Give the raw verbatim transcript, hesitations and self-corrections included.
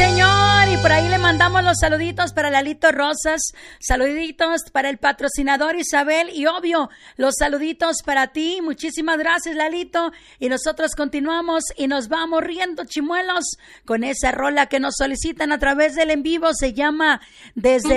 señor. Y por ahí le mandamos los saluditos para Lalito Rosas, saluditos para el patrocinador Isabel y obvio los saluditos para ti. Muchísimas gracias, Lalito. Y nosotros continuamos y nos vamos riendo, chimuelos, con esa rola que nos solicitan a través del en vivo. Se llama Desde